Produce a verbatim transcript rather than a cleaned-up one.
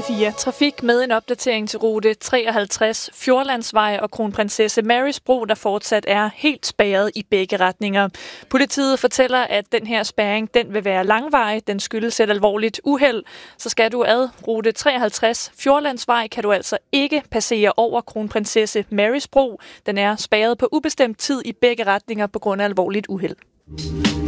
fire Trafik med en opdatering til rute treoghalvtreds, Fjordlandsvej og Kronprinsesse Marys Bro, der fortsat er helt spærret i begge retninger. Politiet fortæller, at den her spærring den vil være langvarig. Den skyldes et alvorligt uheld. Så skal du ad rute treoghalvtreds, Fjordlandsvej, kan du altså ikke passere over Kronprinsesse Marys Bro. Den er spærret på ubestemt tid i begge retninger på grund af alvorligt uheld.